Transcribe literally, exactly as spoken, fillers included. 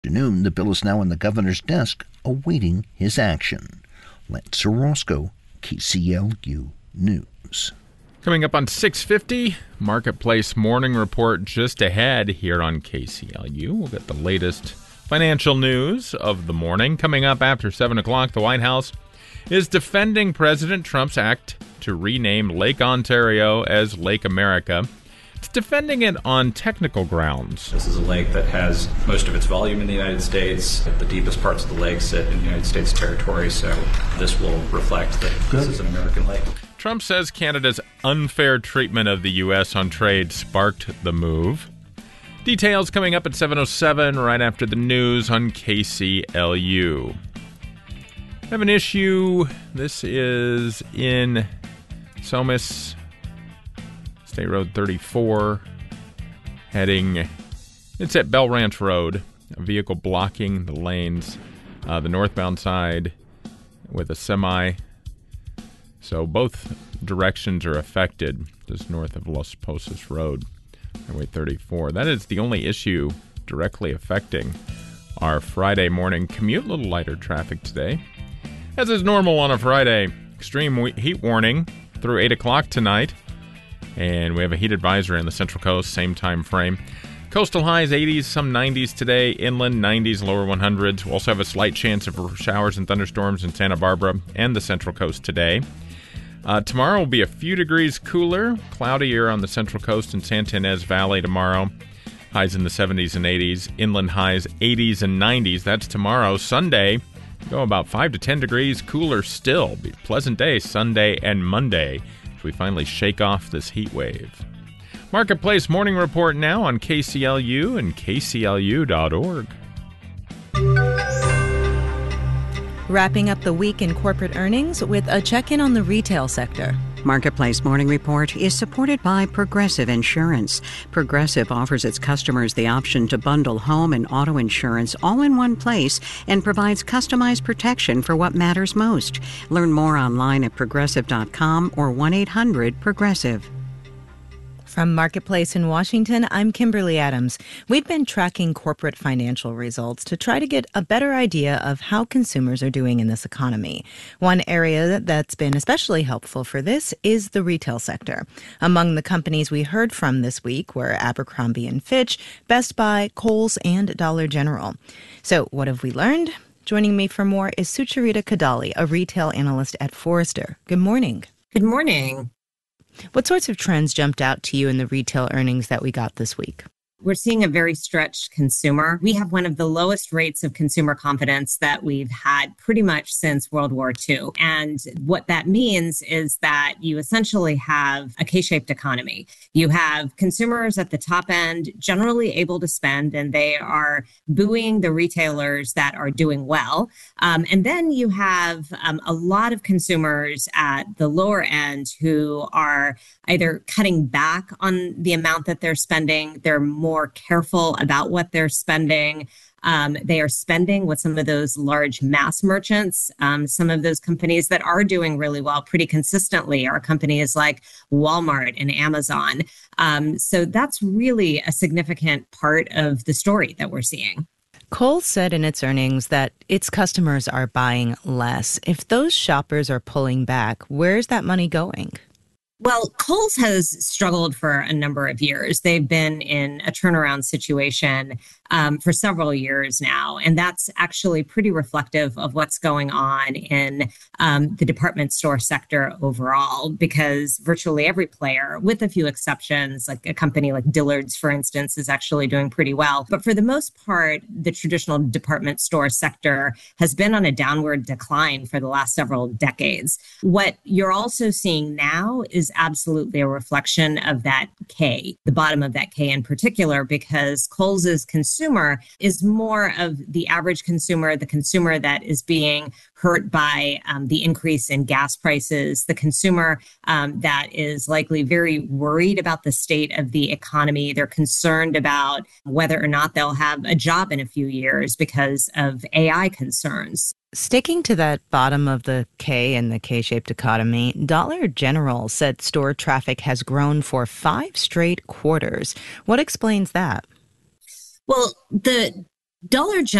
Afternoon, the bill is now on the governor's desk, awaiting his action. Lance Orozco, K C L U News. Coming up on six fifty, Marketplace Morning Report just ahead here on K C L U. We'll get the latest financial news of the morning. Coming up after seven o'clock, the White House is defending President Trump's act to rename Lake Ontario as Lake America. It's defending it on technical grounds. This is a lake that has most of its volume in the United States. The deepest parts of the lake sit in the United States territory, so this will reflect that Good. This is an American lake. Trump says Canada's unfair treatment of the U S on trade sparked the move. Details coming up at seven oh seven, right after the news on K C L U. I have an issue. This is in Somis, State Road thirty-four, heading, it's at Bell Ranch Road, a vehicle blocking the lanes, uh, the northbound side with a semi. So both directions are affected, just north of Los Pozos Road, Highway thirty-four. That is the only issue directly affecting our Friday morning commute. A little lighter traffic today. As is normal on a Friday, extreme heat warning through eight o'clock tonight. And we have a heat advisory on the Central Coast, same time frame. Coastal highs eighties, some nineties today. Inland nineties, lower one hundreds. We'll also have a slight chance of showers and thunderstorms in Santa Barbara and the Central Coast today. Uh, tomorrow will be a few degrees cooler, cloudier on the Central Coast and Santa Ynez Valley tomorrow. Highs in the seventies and eighties. Inland highs eighties and nineties. That's tomorrow. Sunday, go about five to ten degrees cooler still. Be a pleasant day Sunday and Monday, we finally shake off this heat wave. Marketplace Morning Report now on K C L U and K C L U dot org. Wrapping up the week in corporate earnings with a check-in on the retail sector. Marketplace Morning Report is supported by Progressive Insurance. Progressive offers its customers the option to bundle home and auto insurance all in one place and provides customized protection for what matters most. Learn more online at progressive dot com or one eight hundred progressive. From Marketplace in Washington, I'm Kimberly Adams. We've been tracking corporate financial results to try to get a better idea of how consumers are doing in this economy. One area that's been especially helpful for this is the retail sector. Among the companies we heard from this week were Abercrombie and Fitch, Best Buy, Kohl's, and Dollar General. So what have we learned? Joining me for more is Sucharita Kadali, a retail analyst at Forrester. Good morning. Good morning. What sorts of trends jumped out to you in the retail earnings that we got this week? We're seeing a very stretched consumer. We have one of the lowest rates of consumer confidence that we've had pretty much since World War Two. And what that means is that you essentially have a K-shaped economy. You have consumers at the top end generally able to spend, and they are buoying the retailers that are doing well. Um, and then you have um, a lot of consumers at the lower end who are either cutting back on the amount that they're spending. They're more more careful about what they're spending. Um, they are spending with some of those large mass merchants. Um, some of those companies that are doing really well pretty consistently are companies like Walmart and Amazon. Um, so that's really a significant part of the story that we're seeing. Kohl's said in its earnings that its customers are buying less. If those shoppers are pulling back, where's that money going? Well, Kohl's has struggled for a number of years. They've been in a turnaround situation um, for several years now, and that's actually pretty reflective of what's going on in um, the department store sector overall, because virtually every player, with a few exceptions, like a company like Dillard's, for instance, is actually doing pretty well. But for the most part, the traditional department store sector has been on a downward decline for the last several decades. What you're also seeing now is absolutely a reflection of that K, the bottom of that K in particular, because Kohl's consumer is more of the average consumer, the consumer that is being hurt by um, the increase in gas prices, the consumer um, that is likely very worried about the state of the economy. They're concerned about whether or not they'll have a job in a few years because of A I concerns. Sticking to that bottom of the K and the K-shaped economy, Dollar General said store traffic has grown for five straight quarters. What explains that? Well, the Dollar